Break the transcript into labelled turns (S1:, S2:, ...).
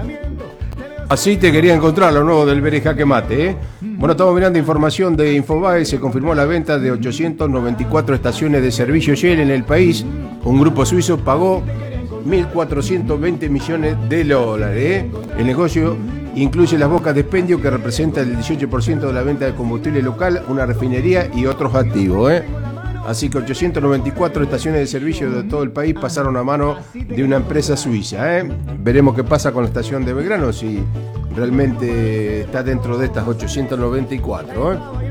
S1: Así te quería encontrar lo nuevo del Bere Jaque Mate, ¿eh? Bueno, estamos mirando información de Infobae. Se confirmó la venta de 894 estaciones de servicio Shell en el país. Un grupo suizo pagó 1.420 millones de dólares, ¿eh? El negocio incluye las bocas de expendio, que representa el 18% de la venta de combustible local, una refinería y otros activos, ¿eh? Así que 894 estaciones de servicio de todo el país pasaron a mano de una empresa suiza, ¿eh? Veremos qué pasa con la estación de Belgrano, si realmente está dentro de estas 894, ¿eh?